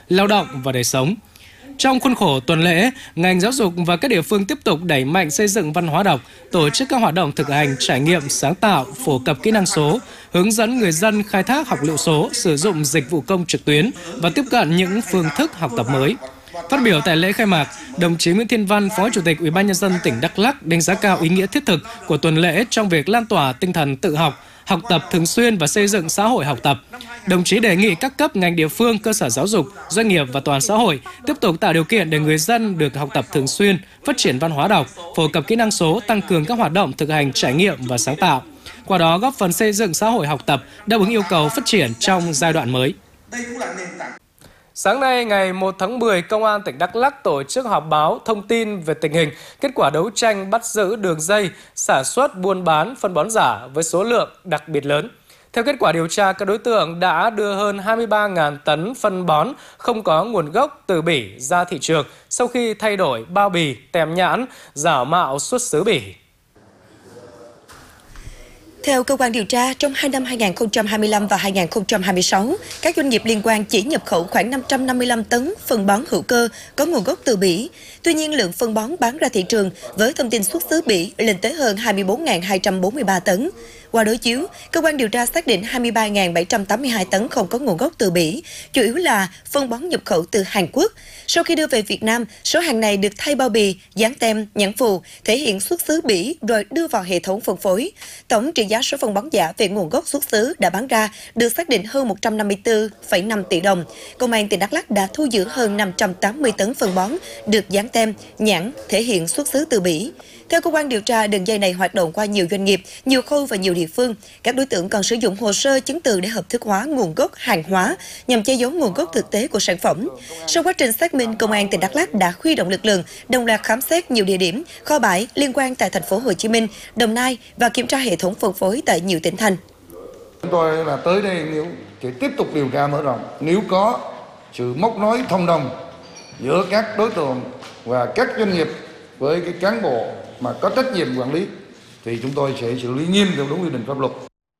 lao động và đời sống. Trong khuôn khổ tuần lễ, ngành giáo dục và các địa phương tiếp tục đẩy mạnh xây dựng văn hóa đọc, tổ chức các hoạt động thực hành, trải nghiệm, sáng tạo, phổ cập kỹ năng số, hướng dẫn người dân khai thác học liệu số, sử dụng dịch vụ công trực tuyến và tiếp cận những phương thức học tập mới. Phát biểu tại lễ khai mạc, đồng chí Nguyễn Thiên Văn, Phó Chủ tịch Ủy ban nhân dân tỉnh Đắk Lắk đánh giá cao ý nghĩa thiết thực của tuần lễ trong việc lan tỏa tinh thần tự học, học tập thường xuyên và xây dựng xã hội học tập. Đồng chí đề nghị các cấp ngành địa phương, cơ sở giáo dục, doanh nghiệp và toàn xã hội tiếp tục tạo điều kiện để người dân được học tập thường xuyên, phát triển văn hóa đọc, phổ cập kỹ năng số, tăng cường các hoạt động thực hành, trải nghiệm và sáng tạo. Qua đó góp phần xây dựng xã hội học tập đáp ứng yêu cầu phát triển trong giai đoạn mới. Sáng nay, ngày 1 tháng 10, Công an tỉnh Đắk Lắk tổ chức họp báo thông tin về tình hình, kết quả đấu tranh bắt giữ đường dây, sản xuất, buôn bán, phân bón giả với số lượng đặc biệt lớn. Theo kết quả điều tra, các đối tượng đã đưa hơn 23.000 tấn phân bón không có nguồn gốc từ Bỉ ra thị trường sau khi thay đổi bao bì, tem nhãn, giả mạo xuất xứ Bỉ. Theo cơ quan điều tra, trong 2 năm 2025 và 2026, các doanh nghiệp liên quan chỉ nhập khẩu khoảng 555 tấn phân bón hữu cơ có nguồn gốc từ Bỉ. Tuy nhiên, lượng phân bón bán ra thị trường với thông tin xuất xứ Bỉ lên tới hơn 24.243 tấn. Qua đối chiếu, cơ quan điều tra xác định 23.782 tấn không có nguồn gốc từ Bỉ, chủ yếu là phân bón nhập khẩu từ Hàn Quốc. Sau khi đưa về Việt Nam, số hàng này được thay bao bì, dán tem, nhãn phụ, thể hiện xuất xứ Bỉ rồi đưa vào hệ thống phân phối. Tổng trị giá số phân bón giả về nguồn gốc xuất xứ đã bán ra được xác định hơn 154,5 tỷ đồng. Công an tỉnh Đắk Lắk đã thu giữ hơn 580 tấn phân bón được dán tem, nhãn, thể hiện xuất xứ từ Bỉ. Theo cơ quan điều tra, đường dây này hoạt động qua nhiều doanh nghiệp, nhiều khâu và nhiều địa phương. Các đối tượng còn sử dụng hồ sơ chứng từ để hợp thức hóa nguồn gốc hàng hóa nhằm che giấu nguồn gốc thực tế của sản phẩm. Sau quá trình xác minh, Công an tỉnh Đắk Lắk đã huy động lực lượng đồng loạt khám xét nhiều địa điểm, kho bãi liên quan tại thành phố Hồ Chí Minh, Đồng Nai và kiểm tra hệ thống phân phối tại nhiều tỉnh thành. Chúng tôi là tới đây nếu chỉ tiếp tục điều tra mở rộng, nếu có sự móc nối thông đồng giữa các đối tượng và các doanh nghiệp với cái cán bộ mà có trách nhiệm quản lý thì chúng tôi sẽ xử lý nghiêm theo đúng quy định pháp luật.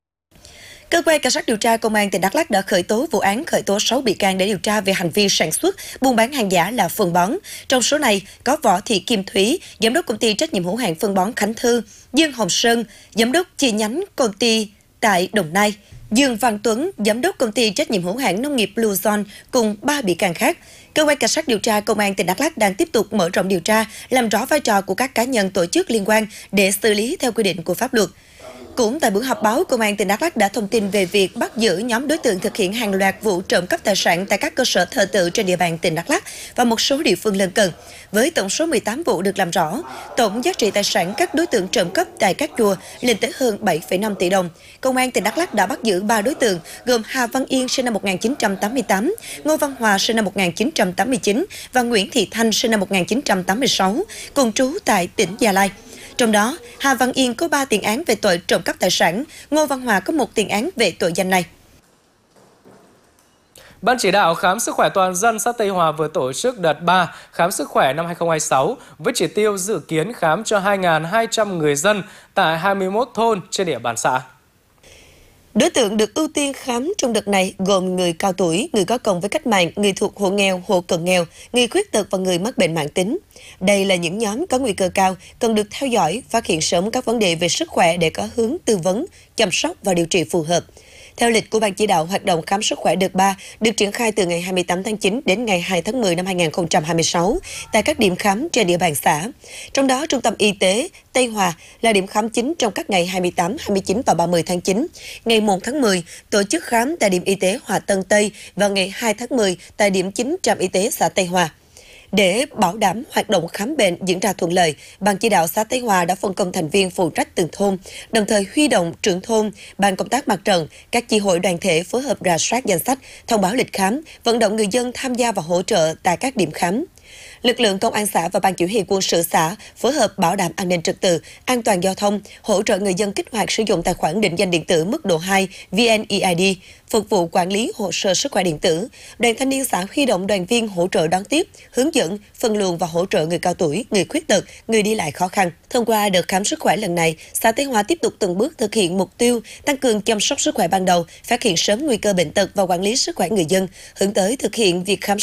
Cơ quan cảnh sát điều tra Công an tỉnh Đắk Lắk đã khởi tố vụ án, khởi tố 6 bị can để điều tra về hành vi sản xuất, buôn bán hàng giả là phân bón. Trong số này có Võ Thị Kim Thúy, giám đốc công ty trách nhiệm hữu hạn phân bón Khánh Thư, Dương Hồng Sơn, giám đốc chi nhánh công ty tại Đồng Nai, Dương Văn Tuấn, giám đốc công ty trách nhiệm hữu hạn nông nghiệp Blue Zone cùng 3 bị can khác. Cơ quan cảnh sát điều tra Công an tỉnh Đắk Lắk đang tiếp tục mở rộng điều tra, làm rõ vai trò của các cá nhân tổ chức liên quan để xử lý theo quy định của pháp luật. Cũng tại buổi họp báo, Công an tỉnh Đắk Lắk đã thông tin về việc bắt giữ nhóm đối tượng thực hiện hàng loạt vụ trộm cắp tài sản tại các cơ sở thờ tự trên địa bàn tỉnh Đắk Lắk và một số địa phương lân cận. Với tổng số 18 vụ được làm rõ, tổng giá trị tài sản các đối tượng trộm cắp tại các chùa lên tới hơn 7,5 tỷ đồng. Công an tỉnh Đắk Lắk đã bắt giữ 3 đối tượng gồm Hà Văn Yên sinh năm 1988, Ngô Văn Hòa sinh năm 1989 và Nguyễn Thị Thanh sinh năm 1986, cùng trú tại tỉnh Gia Lai. Trong đó, Hà Văn Yên có 3 tiền án về tội trộm cắp tài sản, Ngô Văn Hòa có 1 tiền án về tội danh này. Ban chỉ đạo khám sức khỏe toàn dân xã Tây Hòa vừa tổ chức đợt 3 khám sức khỏe năm 2026 với chỉ tiêu dự kiến khám cho 2.200 người dân tại 21 thôn trên địa bàn xã. Đối tượng được ưu tiên khám trong đợt này gồm người cao tuổi, người có công với cách mạng, người thuộc hộ nghèo, hộ cận nghèo, người khuyết tật và người mắc bệnh mãn tính. Đây là những nhóm có nguy cơ cao, cần được theo dõi, phát hiện sớm các vấn đề về sức khỏe để có hướng tư vấn, chăm sóc và điều trị phù hợp. Theo lịch của Ban chỉ đạo, hoạt động khám sức khỏe đợt 3 được triển khai từ ngày 28 tháng 9 đến ngày 2 tháng 10 năm 2026 tại các điểm khám trên địa bàn xã. Trong đó, Trung tâm Y tế Tây Hòa là điểm khám chính trong các ngày 28, 29 và 30 tháng 9. Ngày 1 tháng 10, tổ chức khám tại điểm y tế Hòa Tân Tây và ngày 2 tháng 10 tại điểm chính trạm y tế xã Tây Hòa. Để bảo đảm hoạt động khám bệnh diễn ra thuận lợi, Ban chỉ đạo xã Tây Hòa đã phân công thành viên phụ trách từng thôn, đồng thời huy động trưởng thôn, ban công tác mặt trận, các chi hội đoàn thể phối hợp rà soát danh sách, thông báo lịch khám, vận động người dân tham gia và hỗ trợ tại các điểm khám. Lực lượng công an xã và ban chỉ huy quân sự xã phối hợp bảo đảm an ninh trật tự, an toàn giao thông, hỗ trợ người dân kích hoạt sử dụng tài khoản định danh điện tử mức độ 2 VNeID, phục vụ quản lý hồ sơ sức khỏe điện tử. Đoàn thanh niên xã huy động đoàn viên hỗ trợ đón tiếp, hướng dẫn, phân luồng và hỗ trợ người cao tuổi, người khuyết tật, người đi lại khó khăn. Thông qua đợt khám sức khỏe lần này, xã Tây Hòa tiếp tục từng bước thực hiện mục tiêu tăng cường chăm sóc sức khỏe ban đầu, phát hiện sớm nguy cơ bệnh tật và quản lý sức khỏe người dân, hướng tới thực hiện việc khám